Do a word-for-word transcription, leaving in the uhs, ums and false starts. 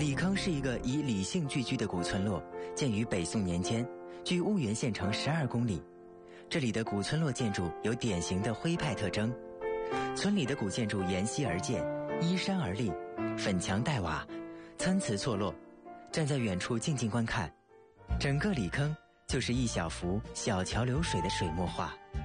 李坑是一个以李姓聚居的古村落，建于北宋年间，距婺源县城十二公里。这里的古村落建筑有典型的徽派特征，村里的古建筑沿溪而建，依山而立，粉墙黛瓦，参差错落。站在远处静静观看，整个李坑就是一小幅小桥流水的水墨画。